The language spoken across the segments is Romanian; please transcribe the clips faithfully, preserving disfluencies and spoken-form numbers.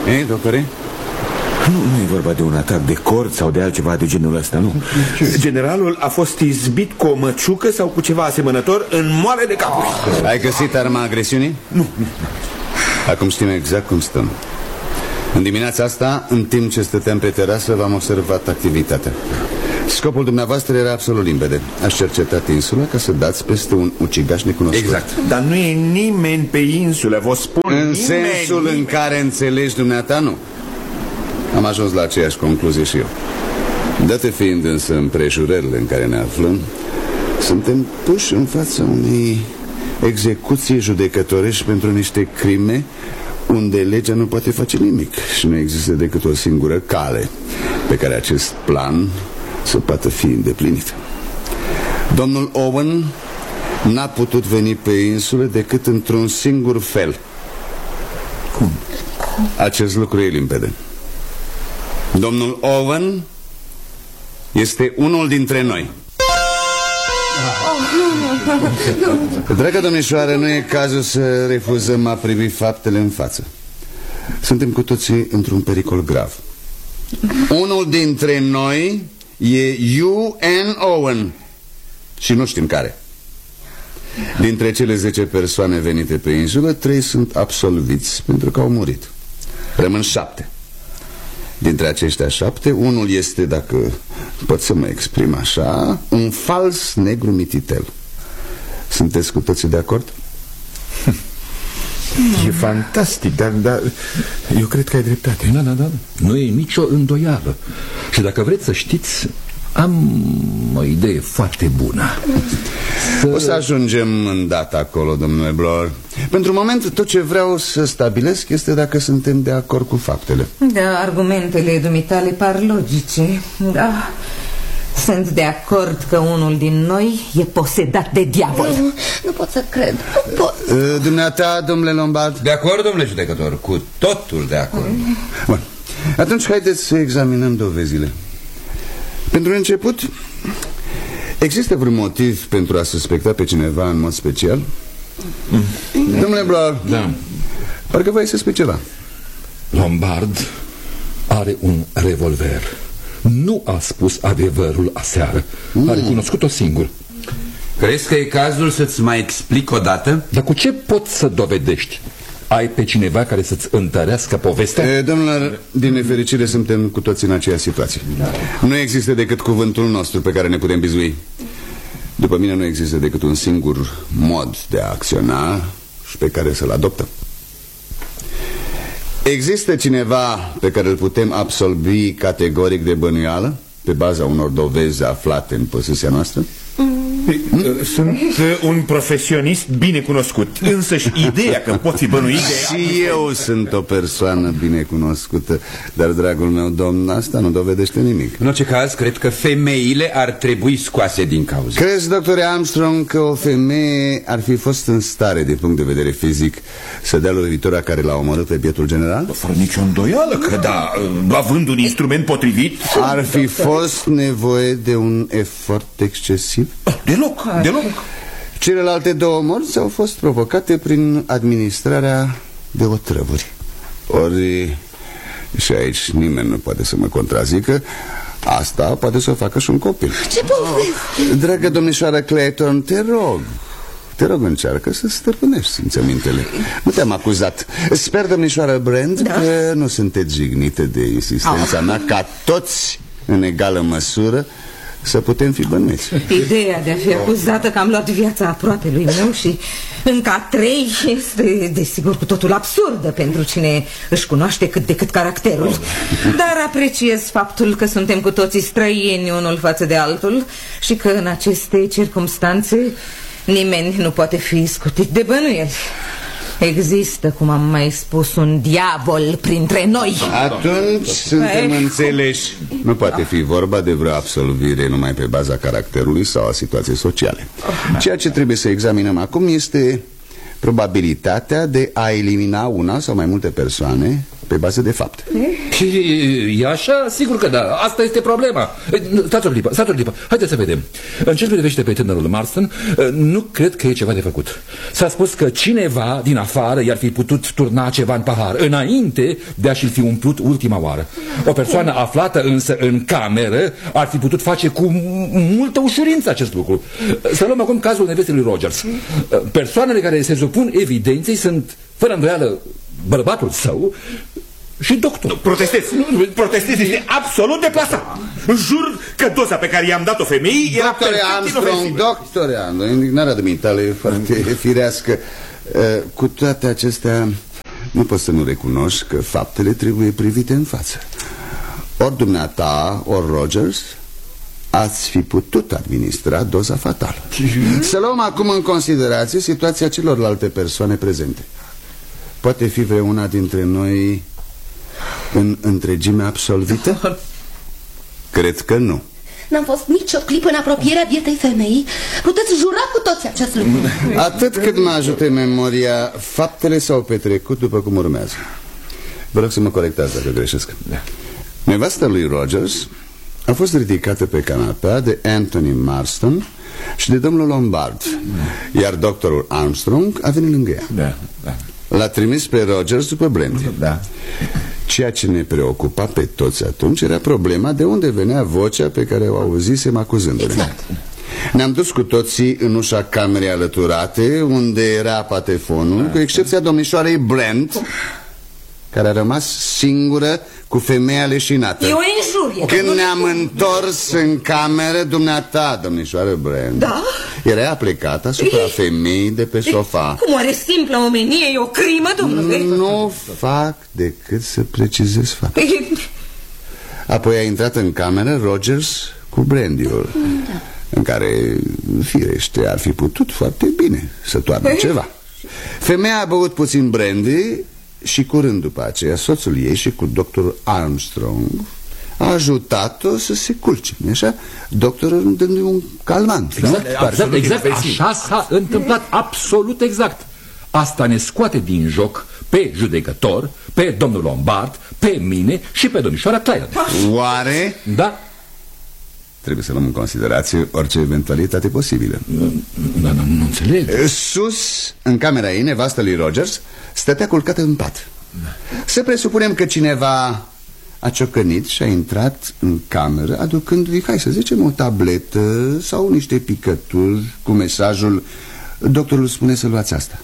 Ei, doctore? Nu, nu e vorba de un atac de cord sau de altceva de genul ăsta, nu. Generalul a fost izbit cu o măciucă sau cu ceva asemănător în moale de cap. Ai găsit arma agresiunii? Nu, nu. Acum știm exact cum stăm. În dimineața asta, în timp ce stăteam pe terasă, v-am observat activitatea. Scopul dumneavoastră era absolut limpede. Ați cercetat insula ca să dați peste un ucigaș necunoscut. Exact. Dar nu e nimeni pe insulă, vă spun. În nimeni, sensul nimeni. în care înțelegi dumneata, nu. Am ajuns la aceeași concluzie și eu. Date fiind însă împrejurările în care ne aflăm, suntem puși în fața unei execuții judecătorești pentru niște crime unde legea nu poate face nimic și nu există decât o singură cale pe care acest plan să poată fi îndeplinit. Domnul Owen n-a putut veni pe insulă decât într-un singur fel. Cum? Acest lucru e limpede. Domnul Owen este unul dintre noi. Dragă domnișoară, nu e cazul să refuzăm a privi faptele în față. Suntem cu toții într-un pericol grav. Unul dintre noi e U N Owen și nu știm care. Dintre cele zece persoane venite pe insulă, trei sunt absolviți pentru că au murit. Rămân șapte. Dintre aceștia șapte, unul este, dacă pot să mă exprim așa, un fals negru mititel. Sunteți cu toții de acord? E fantastic, dar, dar eu cred că ai dreptate. Da, da, da, nu e nicio îndoială. Și dacă vreți să știți, am o idee foarte bună. Să... O să ajungem în data acolo, domnule Bloor. Pentru moment, tot ce vreau să stabilesc este dacă suntem de acord cu faptele. Da, argumentele dumitale par logice. Da, sunt de acord că unul din noi e posedat de diavol. Nu, nu pot să cred, nu pot. uh, Dumneata, domnule Lombard? De acord, domnule judecător, cu totul de acord. Bun, atunci haideți să examinăm dovezile. Pentru început, există vreun motiv pentru a suspecta pe cineva în mod special? Mm. Domnule Bloor, da. Parcă vrei să spui ceva. Lombard are un revolver. Nu a spus adevărul aseară. mm. A recunoscut-o singur. Crezi că e cazul să-ți mai explic o dată? Dar cu ce poți să dovedești? Ai pe cineva care să-ți întărească povestea? E, domnilor, din nefericire suntem cu toții în aceeași situație. Nu există decât cuvântul nostru pe care ne putem bizui. După mine nu există decât un singur mod de a acționa și pe care să-l adoptăm. Există cineva pe care îl putem absolvi categoric de bănuială pe baza unor dovezi aflate în posesia noastră? Sunt un profesionist bine cunoscut, însăși ideea că pot fi bănuit de... Și eu sunt o persoană bine cunoscută, dar, dragul meu domn, asta nu dovedește nimic. În orice caz, cred că femeile ar trebui scoase din cauză. Crezi, doctore Armstrong, că o femeie ar fi fost în stare, din punct de vedere fizic, să dea lovitura care l-a omorât pe bietul general? Fără nicio îndoială că da, având un instrument potrivit. Ar fi fost nevoie de un efort excesiv? Deloc, deloc. Celelalte două morți au fost provocate prin administrarea de otrăvuri. Ori, și aici nimeni nu poate să mă contrazică, asta poate să o facă și un copil. Ce povesti? Dragă domnișoară Clayton, te rog, te rog, încearcă să stăpânești simțămintele. Nu te-am acuzat. Sper, domnișoară Brand, da? Că nu sunteți jignite de insistența mea ca toți, în egală măsură, să putem fi bănuiți. Ideea de a fi acuzată că am luat viața aproape lui meu și încă a trei este, desigur, cu totul absurdă pentru cine își cunoaște cât de cât caracterul. Dar apreciez faptul că suntem cu toții străini unul față de altul și că în aceste circumstanțe nimeni nu poate fi scutit de bănuieli. Există, cum am mai spus, un diavol printre noi. Atunci suntem înțeleși. Nu poate fi vorba de vreo absolvire numai pe baza caracterului sau a situației sociale. Ceea ce trebuie să examinăm acum este probabilitatea de a elimina una sau mai multe persoane pe bază de fapte. E așa? Sigur că da. Asta este problema. Stați o clipă, stați o clipă. Haideți să vedem. În ce privește pe tânărul Marston, nu cred că e ceva de făcut. S-a spus că cineva din afară i-ar fi putut turna ceva în pahar înainte de a-și fi umplut ultima oară. O persoană aflată însă în cameră ar fi putut face cu multă ușurință acest lucru. Să luăm acum cazul nevestei lui Rogers. Persoanele care se supun evidenței sunt, fără îndoială, bărbatul său și doctor. Protestez, protestez, este absolut deplasat. Jur că doza pe care i-am dat-o femeii era Doctore Armstrong, doctore Armstrong, indignarea dumitale e foarte firească. Cu toate acestea, nu pot să nu recunoști că faptele trebuie privite în față. Ori dumneata, ori Rogers ați fi putut administra doza fatală. Să luăm acum în considerație situația celorlalte persoane prezente. Poate fi vreuna dintre noi în întregime absolvită? Cred că nu. N-am fost nicio clipă în apropierea bietei femei. Puteți jura cu toți acest lucru. Atât cât mă ajute memoria, faptele s-au petrecut după cum urmează. Vă rog să mă corectați dacă greșesc. Nevasta lui Rogers a fost ridicată pe canapea de Anthony Marston și de domnul Lombard, iar doctorul Armstrong a venit lângă ea. Da, da. L-a trimis pe Rogers după Brandy. Da. Ceea ce ne preocupa pe toți atunci era problema de unde venea vocea pe care o auzisem acuzându-ne. Exact. Ne-am dus cu toții în ușa camerei alăturate, unde era patefonul, cu excepția domnișoarei Brent, care a rămas singură cu femeia leșinată. E o injurie. Când ne-am întors în cameră, dumneata, domnișoară Brent, da? era plecată asupra e... femeii de pe sofa. Cum oare simplă omenie? E o crimă, domnule? Nu fac decât să precizez faptul. Apoi a intrat în cameră Rogers cu brandy-ul, da, în care, firește, ar fi putut foarte bine să toarnă ceva. Femeia a băut puțin brandy și curând după aceea soțul ei și cu doctorul Armstrong a ajutat-o să se culce, nu așa? Doctorul dându-i un calmant. Exact, exact, exact, așa s-a întâmplat, absolut exact. Asta ne scoate din joc pe judecător, pe domnul Lombard, pe mine și pe domnișoara Claire. Oare? Da. Trebuie să luăm în considerație orice eventualitate posibilă. Da, nu, nu înțeleg. Sus, în camera ei, nevastă lui Rogers stătea culcată în pat. Să presupunem că cineva a ciocănit și a intrat în cameră aducându-i, hai să zicem, o tabletă sau niște picături cu mesajul: doctorul spune să luați asta.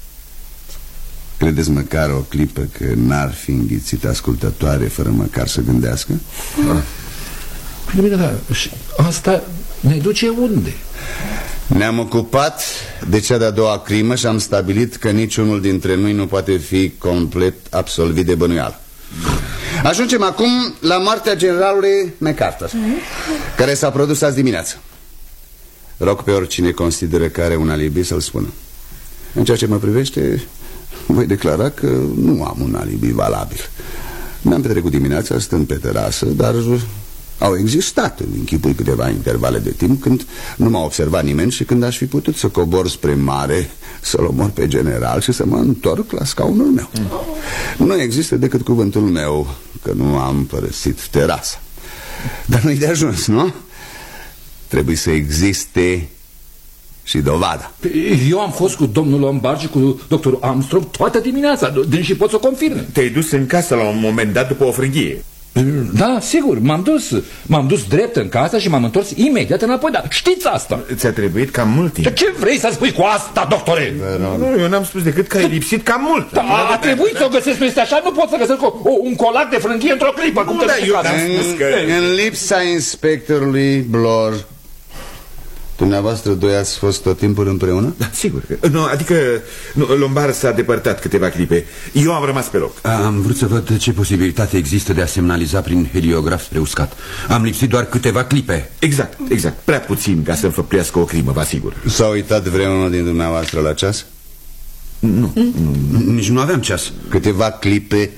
Credeți măcar o clipă că n-ar fi înghițit ascultătoare fără măcar să gândească? Ah. Bine, da, și asta ne duce unde? Ne-am ocupat de cea de-a doua crimă și am stabilit că niciunul dintre noi nu poate fi complet absolvit de bănuială. Ajungem acum la moartea generalului MacArthur, care s-a produs azi dimineață. Rog pe oricine consideră că are un alibi să-l spună. În ceea ce mă privește, voi declara că nu am un alibi valabil. Mi-am petrecut dimineața stând pe terasă, dar au existat în închipui câteva intervale de timp când nu m-a observat nimeni și când aș fi putut să cobor spre mare, să-l omor pe general și să mă întorc la scaunul meu. mm. Nu există decât cuvântul meu că nu am părăsit terasa. Dar nu-i de ajuns, nu? Trebuie să existe și dovada. Eu am fost cu domnul Lombard și cu doctorul Armstrong toată dimineața, din și pot să confirme. Te-ai dus în casă la un moment dat după o frânghie? Da, sigur, m-am dus M-am dus drept în casă și m-am întors imediat înapoi. Dar știți asta. Ți-a trebuit cam mult timp. Ce vrei să spui cu asta, doctore? Nu, eu n-am spus decât că ai lipsit cam mult. Da, a, a trebuit să o găsesc, nu este așa? Nu pot să găsesc o, o, un colac de frânghie într-o clipă. Cum da, eu n-am spus că... În lipsa inspectorului Blor, dumneavoastră doi ați fost tot timpul împreună? Da, sigur că... Nu, adică nu, Lombard s-a depărtat câteva clipe. Eu am rămas pe loc. Am vrut să văd ce posibilitate există de a semnaliza prin heliograf spre uscat. Am lipsit doar câteva clipe. Exact, exact, prea puțin ca să înfăptuiască o crimă, vă asigur. S-a uitat vreunul din dumneavoastră la ceas? Nu, mm? nu. Nici nu aveam ceas. Câteva clipe.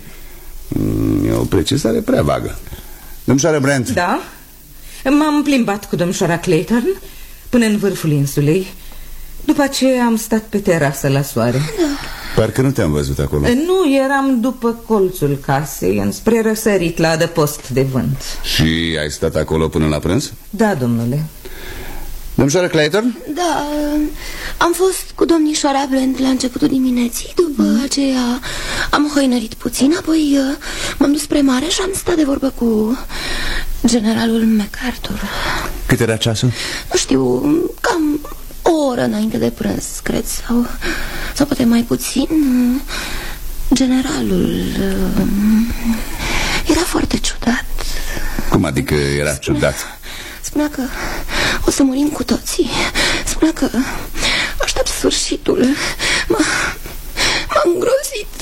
E o precizare prea vagă. Domnișoară Brent. Da? M-am plimbat cu domnișoara Clayton până în vârful insulei. După aceea am stat pe terasă la soare. Parcă nu te-am văzut acolo. Nu, eram după colțul casei, înspre răsărit, la adăpost de vânt. Și ai stat acolo până la prânz? Da, domnule. Domnișoară Clayton? Da, am fost cu domnișoara Brent la începutul dimineții. După mm. aceea am hoinărit puțin, apoi m-am dus spre mare și am stat de vorbă cu generalul MacArthur. Cât era ceasul? Nu știu, cam o oră înainte de prânz, cred, sau, sau poate mai puțin. Generalul era foarte ciudat. Cum adică era Spunea... ciudat? Spunea că o să murim cu toții. Spunea că aștept sfârșitul. M-a îngrozit.